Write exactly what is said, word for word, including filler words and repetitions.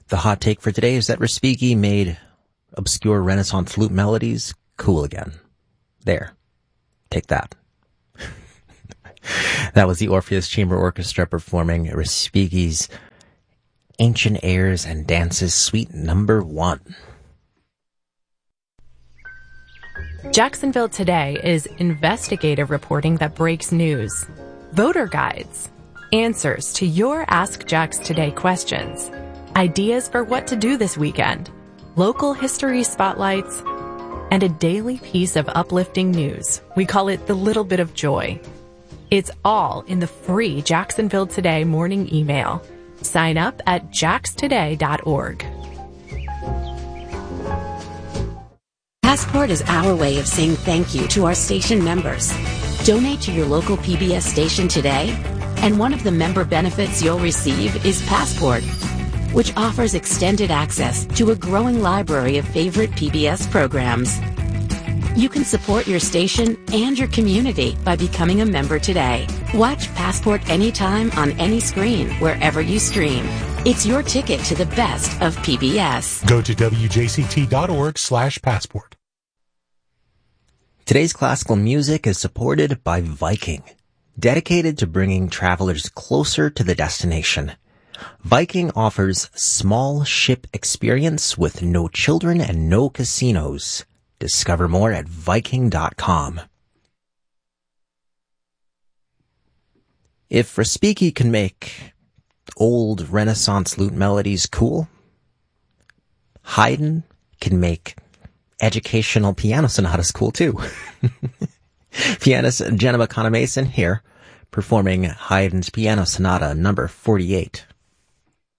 The hot take for today is that Respighi made obscure Renaissance flute melodies cool again. There. Take that. That was the Orpheus Chamber Orchestra performing Respighi's Ancient Airs and Dances Suite Number One. Jacksonville Today is investigative reporting that breaks news, voter guides, answers to your Ask Jax Today questions, ideas for what to do this weekend, local history spotlights, and a daily piece of uplifting news. We call it the little bit of joy. It's all in the free Jacksonville Today morning email. Sign up at jax today dot org. Passport is our way of saying thank you to our station members. Donate to your local P B S station today, and one of the member benefits you'll receive is Passport, which offers extended access to a growing library of favorite P B S programs. You can support your station and your community by becoming a member today. Watch Passport anytime on any screen, wherever you stream. It's your ticket to the best of P B S. Go to W J C T dot org slash passport. Today's classical music is supported by Viking, dedicated to bringing travelers closer to the destination. Viking offers small ship experience with no children and no casinos. Discover more at Viking dot com. If Respighi can make old Renaissance lute melodies cool, Haydn can make educational piano sonatas cool too. Pianist Jenna McConnell Mason here performing Haydn's Piano Sonata number forty-eight.